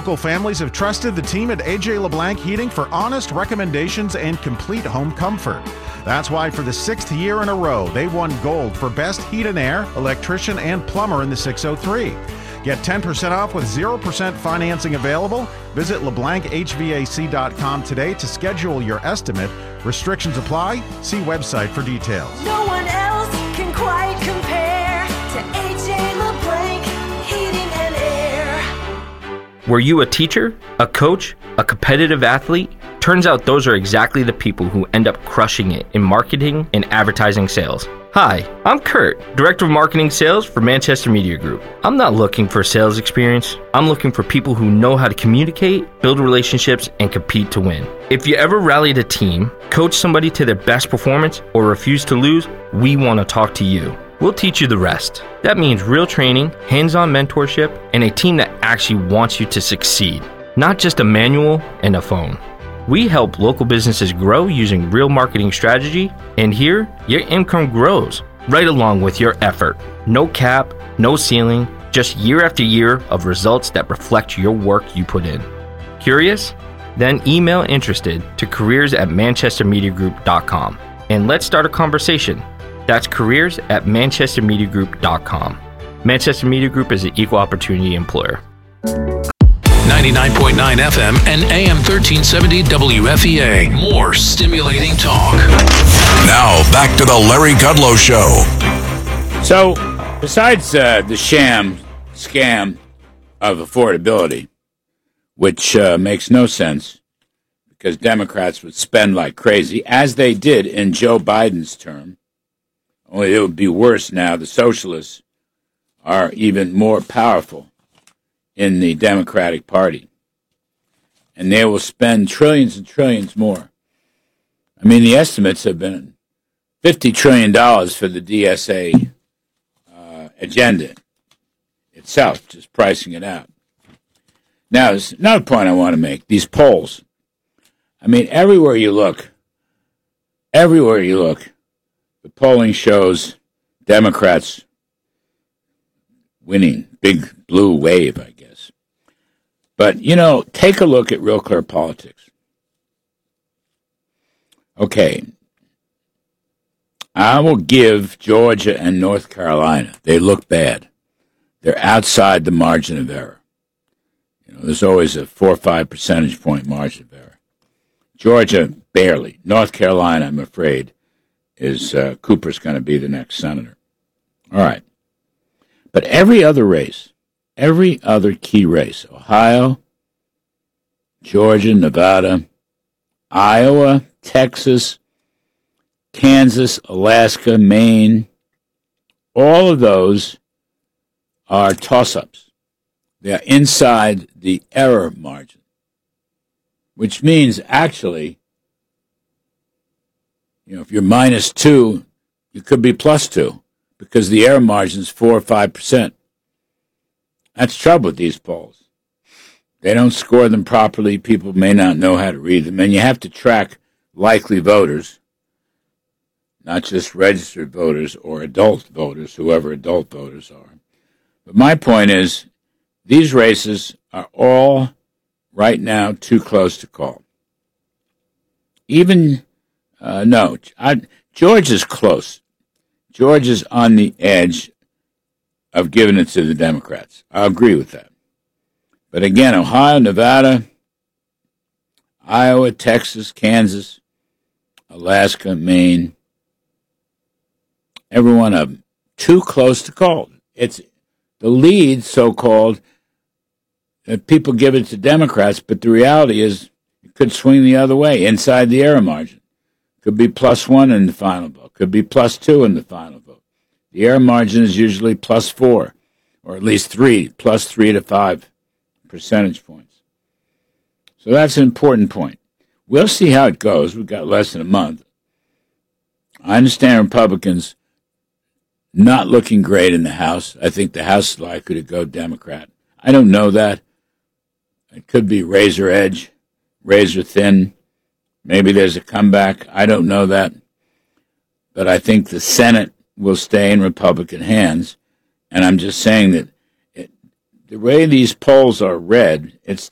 Local families have trusted the team at AJ LeBlanc Heating for honest recommendations and complete home comfort. That's why for the 6th year in a row, they won gold for best heat and air, electrician, and plumber in the 603. Get 10% off with 0% financing available. Visit LeBlancHVAC.com today to schedule your estimate. Restrictions apply. See website for details. No one else can quite compare to AJ LeBlanc Heating and Air. Were you a teacher, a coach, a competitive athlete? Turns out those are exactly the people who end up crushing it in marketing and advertising sales. Hi, I'm Kurt, Director of Marketing Sales for Manchester Media Group. I'm not looking for sales experience. I'm looking for people who know how to communicate, build relationships, and compete to win. If you ever rallied a team, coach somebody to their best performance, or refuse to lose, we want to talk to you. We'll teach you the rest. That means real training, hands-on mentorship, and a team that actually wants you to succeed, not just a manual and a phone. We help local businesses grow using real marketing strategy, and here, your income grows right along with your effort. No cap, no ceiling, just year after year of results that reflect your work you put in. Curious? Then email interested to careers@manchestermediagroup.com and let's start a conversation. That's careers@manchestermediagroup.com. Manchester Media Group is an equal opportunity employer. 99.9 FM and AM 1370 WFEA. More stimulating talk. Now, back to the Larry Kudlow Show. So, besides the scam of affordability, which makes no sense because Democrats would spend like crazy, as they did in Joe Biden's term, only it would be worse now. The socialists are even more powerful in the Democratic Party. And they will spend trillions and trillions more. I mean, the estimates have been $50 trillion for the DSA agenda itself, just pricing it out. Now, there's another point I want to make. These polls. I mean, everywhere you look, the polling shows Democrats winning. Big blue wave, I guess. But, take a look at Real Clear Politics. Okay. I will give Georgia and North Carolina. They look bad. They're outside the margin of error. There's always a 4 or 5 percentage point margin of error. Georgia, barely. North Carolina, I'm afraid, is Cooper's going to be the next senator. All right. But every other race, every other key race, Ohio, Georgia, Nevada, Iowa, Texas, Kansas, Alaska, Maine, all of those are toss-ups. They are inside the error margin, which means actually, if you're -2, you could be +2. Because the error margin is 4 or 5%. That's trouble with these polls. They don't score them properly. People may not know how to read them. And you have to track likely voters, not just registered voters or adult voters, whoever adult voters are. But my point is, these races are all right now too close to call. Georgia's close. Georgia's on the edge of giving it to the Democrats. I agree with that. But again, Ohio, Nevada, Iowa, Texas, Kansas, Alaska, Maine, every one of them, too close to call. It's the lead, so-called, that people give it to Democrats, but the reality is it could swing the other way, inside the error margin. Could be +1 in the final vote. Could be +2 in the final vote. The error margin is usually +4, or at least 3, +3 to 5 percentage points. So that's an important point. We'll see how it goes. We've got less than a month. I understand Republicans not looking great in the House. I think the House is likely to go Democrat. I don't know that. It could be razor edge, razor thin. Maybe there's a comeback. I don't know that. But I think the Senate will stay in Republican hands. And I'm just saying that the way these polls are read, it's